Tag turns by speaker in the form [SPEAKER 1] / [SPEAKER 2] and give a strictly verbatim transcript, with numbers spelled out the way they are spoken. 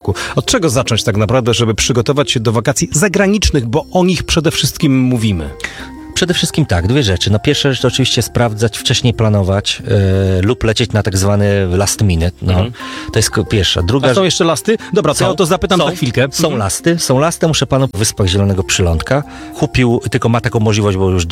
[SPEAKER 1] Bartku. Od czego zacząć tak naprawdę, żeby przygotować się do wakacji zagranicznych, bo o nich przede wszystkim mówimy?
[SPEAKER 2] Przede wszystkim tak, dwie rzeczy. No pierwsza rzecz to oczywiście sprawdzać, wcześniej planować yy, lub lecieć na tak zwany last minute. No.
[SPEAKER 1] Mhm.
[SPEAKER 2] To jest ko- pierwsza. Druga
[SPEAKER 1] A są jeszcze lasty? Dobra, to ja o to zapytam
[SPEAKER 2] są,
[SPEAKER 1] za chwilkę.
[SPEAKER 2] Są lasty, są lasty. Muszę panu w Wyspach Zielonego Przylądka. Kupił, tylko ma taką możliwość, bo już